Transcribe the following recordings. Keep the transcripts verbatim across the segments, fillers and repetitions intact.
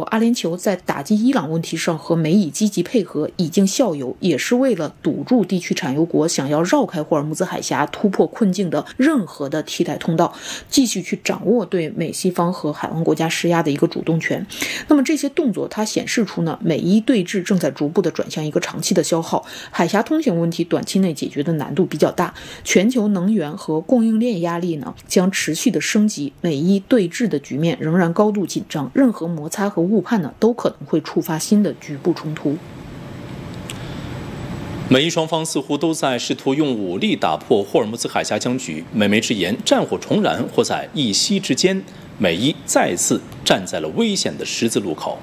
阿联酋在打击伊朗问题上和美以积极配合已经效尤，也是为了堵住地区产油国想要绕开霍尔木兹海峡突破困境的任何的替代通道，继续去掌握对美西方和海湾国家施压的一个主动权。那么这些动作它显示出呢，美伊对峙正在逐步的转向一个长期的消耗，海峡通行问题短期内解决的难度比较大，全球能源和供应链压力呢将持续的升级，美伊对峙的局面仍然高度紧张，任何摩擦和误判呢都可能会触发新的局部冲突。 美伊双方似乎都在试图用武力打破霍尔木兹海峡僵局，美媒直言战火重燃或在一夕之间，美伊再次站在了危险的十字路口。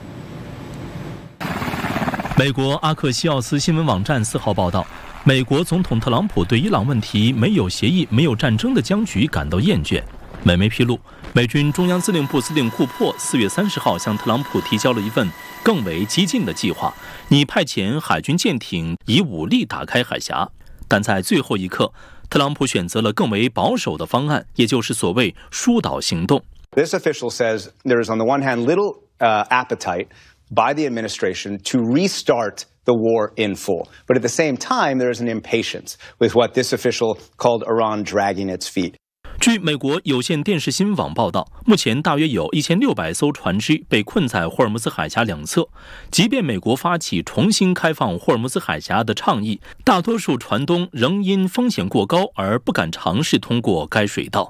美国阿克西奥斯新闻网站四号报道，美国总统特朗普对伊朗问题没有协议、没有战争的僵局感到厌倦。美媒披露，美军中央司令部司令库珀四月三十号向特朗普提交了一份更为激进的计划，拟派遣海军舰艇以武力打开海峡。但在最后一刻，特朗普选择了更为保守的方案，也就是所谓疏导行动。 This official says there is on the one hand little uh, appetite by the administration to restart the war in full. But at the same time, there is an impatience with what this official called Iran dragging its feet. 据美国有线电视新闻网报道，目前大约有一千六百艘船只被困在霍尔木兹海峡两侧。即便美国发起重新开放霍尔木兹海峡的倡议，大多数船东仍因风险过高而不敢尝试通过该水道。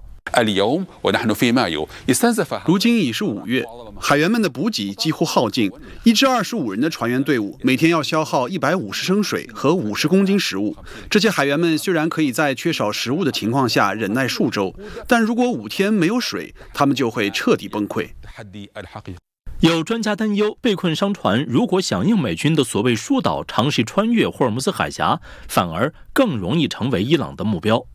如今已是五月，海员们的补给几乎耗尽，一支二十五人的船员队伍每天要消耗一百五十升水和五十公斤食物。这些海员们虽然可以在缺少食物的情况下忍耐数周，但如果五天没有水，他们就会彻底崩溃。 有专家担忧，被困商船如果响应美军的所谓疏导，尝试穿越霍尔木兹海峡，反而更容易成为伊朗的目标。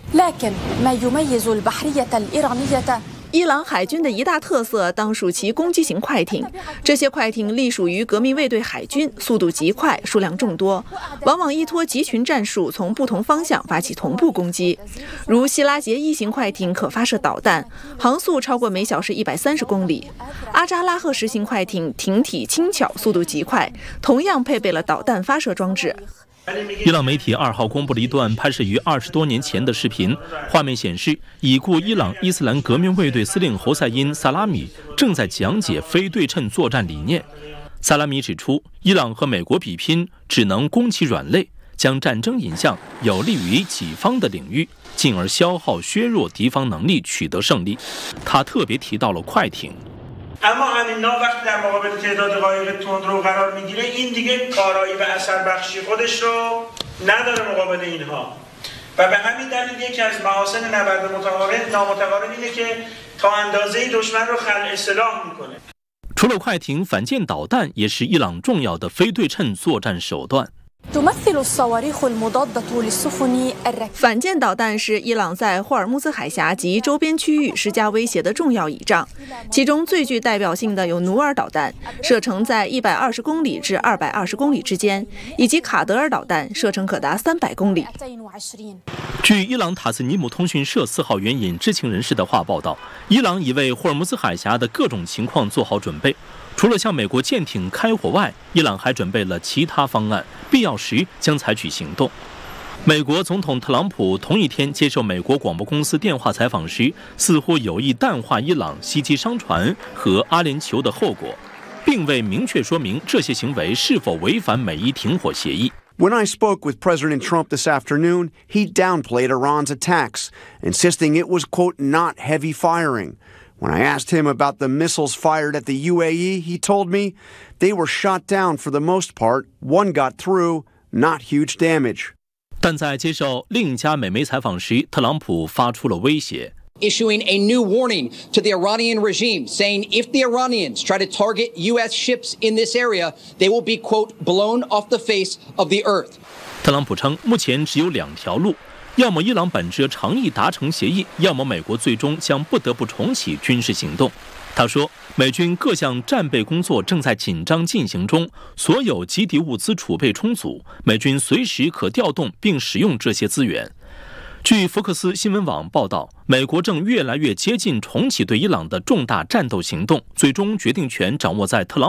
伊朗海军的一大特色当属其攻击型快艇，这些快艇隶属于革命卫队海军，速度极快，数量众多，往往依托集群战术从不同方向发起同步攻击。如希拉杰一型快艇可发射导弹，航速超过每小时一百三十公里；阿扎拉赫十型快艇艇体轻巧，速度极快，同样配备了导弹发射装置。 伊朗媒体二号公布了一段拍摄于二十多年前的视频，画面显示，已故伊朗伊斯兰革命卫队司令侯赛因·萨拉米正在讲解非对称作战理念。萨拉米指出，伊朗和美国比拼只能攻其软肋，将战争引向有利于己方的领域，进而消耗削弱敌方能力，取得胜利。他特别提到了快艇。 اما همین نام وقتی در مقابل تعداد قایق تندرو قرار میگیره این دیگه کارایی و اثر بخشی خودش رو نداره مقابل اینها و به همین دلیل یکی از محاسن نبرد متقارن نامتقارن اینه که تا اندازه‌ای دشمن رو خلع سلاح میکنه。 除了快艇，反舰导弹也是伊朗重要的非对称作战手段。 反舰导弹是伊朗在霍尔木兹海峡及周边区域施加威胁的重要倚仗，其中最具代表性的有努尔导弹，射程在一百二十公里至二百二十公里之间，以及卡德尔导弹，射程可达三百公里。 据伊朗塔斯尼姆通讯社四号援引知情人士的话报道，伊朗已为霍尔木兹海峡的各种情况做好准备。除了向美国舰艇开火外，伊朗还准备了其他方案，必要时将采取行动。美国总统特朗普同一天接受美国广播公司电话采访时，似乎有意淡化伊朗袭击商船和阿联酋的后果，并未明确说明这些行为是否违反美伊停火协议。 When I spoke with President Trump this afternoon, he downplayed Iran's attacks, insisting it was, quote, not heavy firing.When I asked him about the missiles fired at the U A E, he told me they were shot down for the most part. One got through, not huge damage. 但在接受另一家美媒采访时，特朗普发出了威胁。 Issuing a new warning to the Iranian regime, saying if the Iranians try to target U S ships in this area, they will be, quote, blown off the face of the earth. 特朗普称，目前只有两条路。要么伊朗本着诚意达成协议，要么美国最终将不得不重启军事行动。他说，美军各项战备工作正在紧张进行中，所有基地物资储备充足，美军随时可调动并使用这些资源。据福克斯新闻网报道，美国正越来越接近重启对伊朗的重大战斗行动，最终决定权掌握在特朗普